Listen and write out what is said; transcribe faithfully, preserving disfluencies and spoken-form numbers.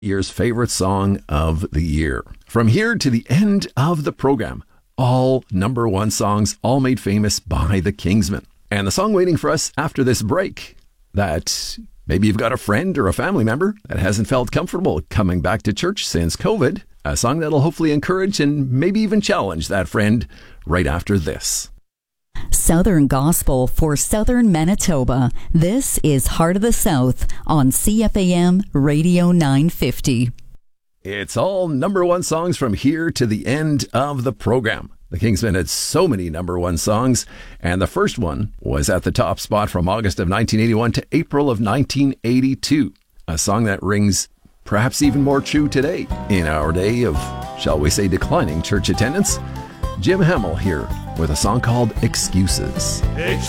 year's favorite song of the year. From here to the end of the program, all number one songs, all made famous by the Kingsmen. And the song waiting for us after this break, that maybe you've got a friend or a family member that hasn't felt comfortable coming back to church since COVID, a song that'll hopefully encourage and maybe even challenge that friend right after this. Southern Gospel for Southern Manitoba. This is Heart of the South on C F A M Radio nine fifty. It's all number one songs from here to the end of the program. The Kingsmen had so many number one songs, and the first one was at the top spot from August of nineteen eighty-one to April of nineteen eighty-two. A song that rings perhaps even more true today in our day of, shall we say, declining church attendance. Jim Hamill here with a song called Excuses. Excuses.